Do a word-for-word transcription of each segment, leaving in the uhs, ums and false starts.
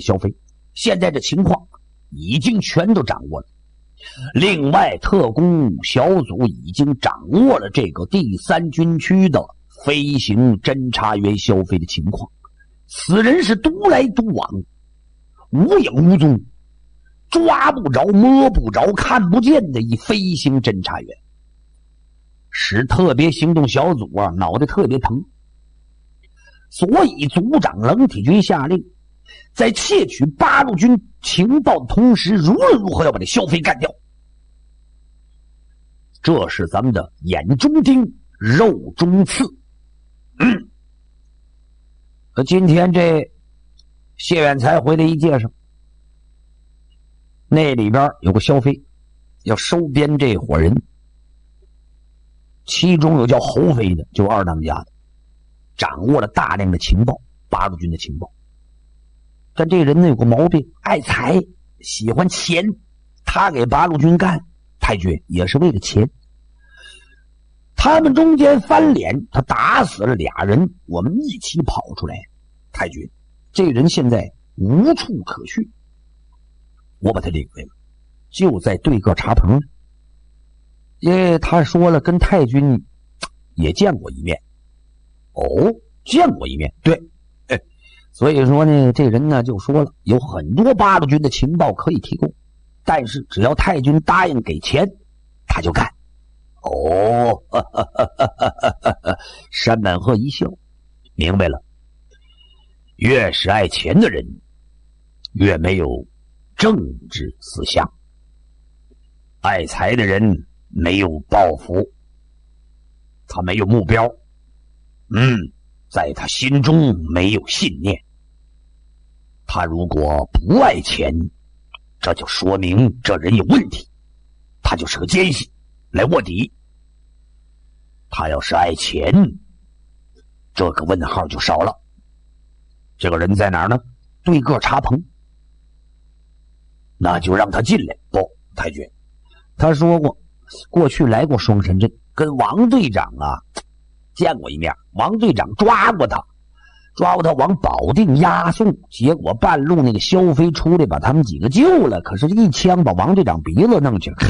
萧飞，现在这情况已经全都掌握了。另外，特工小组已经掌握了这个第三军区的飞行侦察员萧飞的情况。此人是独来独往，无影无踪，抓不着摸不着看不见的一飞行侦察员，使特别行动小组啊脑袋特别疼。所以组长冷体军下令，在窃取八路军情报的同时，无论如何要把这萧飞干掉。这是咱们的眼中钉，肉中刺。嗯，可今天这谢远才回来一介绍，那里边有个萧飞要收编这伙人，其中有叫侯飞的，就二当家的，掌握了大量的情报，八路军的情报。但这人呢有个毛病，爱财，喜欢钱。他给八路军干太君也是为了钱。他们中间翻脸，他打死了俩人，我们一起跑出来。太君这人现在无处可去，我把他领来了，就在对个茶棚。因为他说了跟太君也见过一面。哦，见过一面，对，哎，所以说呢，这人呢就说了，有很多八路军的情报可以提供，但是只要太君答应给钱，他就干。哦，哈哈哈哈哈哈！山满鹤一笑，明白了。越是爱钱的人，越没有政治思想。爱财的人没有抱负，他没有目标，嗯，在他心中没有信念。他如果不爱钱，这就说明这人有问题，他就是个奸细来卧底。他要是爱钱，这个问号就少了。这个人在哪儿呢？对个茶棚。那就让他进来。不，太君，他说过，过去来过双山镇，跟王队长啊见过一面。王队长抓过他，抓过他往保定押送，结果半路那个萧飞出来把他们几个救了，可是一枪把王队长鼻子弄去了。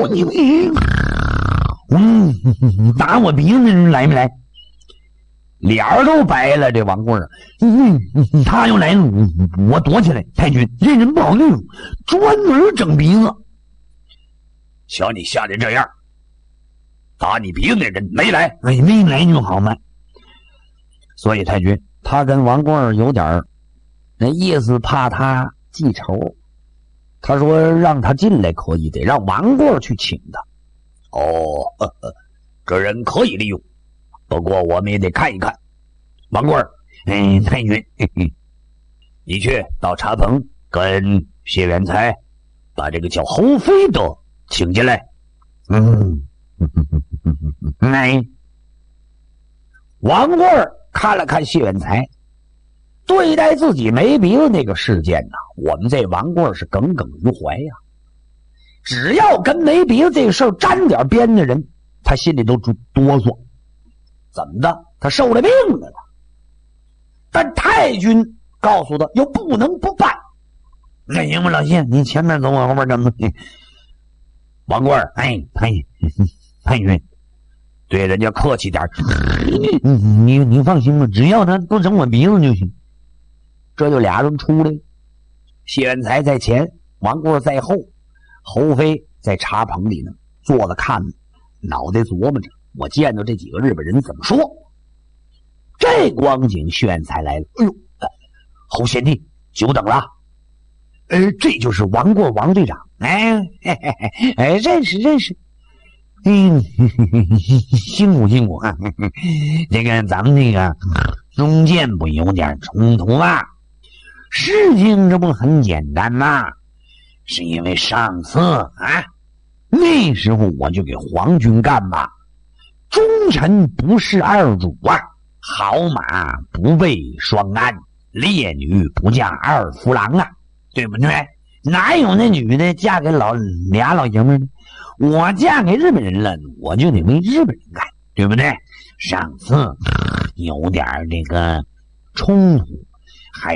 嗯，你打我鼻子来没来？脸儿都白了，这王棍儿，嗯，他又来了，我躲起来。太君，这人不好对付，专门整鼻子。瞧你吓得这样，打你鼻子那人没来，哎，没来就好嘛。所以太君他跟王棍儿有点儿那意思，怕他记仇。他说让他进来可以，得让王棍儿去请他。哦，呵呵，这人可以利用，不过我们也得看一看。王棍儿，哎，太君，嘿嘿，你去到茶棚跟谢元才把这个叫侯飞的请进来。嗯，哎，王棍儿看了看谢元才，对待自己没鼻子那个事件呢，我们这王棍儿是耿耿于怀呀。只要跟没鼻子这个事儿沾点边的人，他心里都哆嗦。怎么的？他受了病了。但太君告诉他，又不能不办。那行吧，老谢，你前面走，我后面跟着。王棍儿，哎，太太君，对人家客气点。你你你放心吧，只要他不整我鼻子就行。这就俩人出来，谢元才在前，王棍儿在后。侯飞在茶棚里呢，坐着看，脑袋琢磨着，我见到这几个日本人怎么说。这光景，谢元才来了。哎呦，侯贤弟，久等了。呃，这就是王棍王队长。哎，嘿嘿嘿，哎，认识认识。嗯，辛苦辛苦啊！这个咱们这个中间不有点冲突吗？事情这不很简单吗？是因为上次啊，那时候我就给皇军干嘛，忠臣不是二主啊，好马不备双鞍，烈女不嫁二夫郎啊，对不对？哪有那女的嫁给老俩老爷们呢？我嫁给日本人了，我就得为日本人干，对不对？上次有点这个冲突，